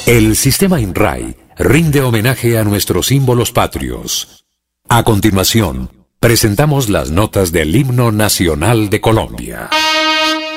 El sistema INRAE rinde homenaje a nuestros símbolos patrios. A continuación, presentamos las notas del Himno Nacional de Colombia.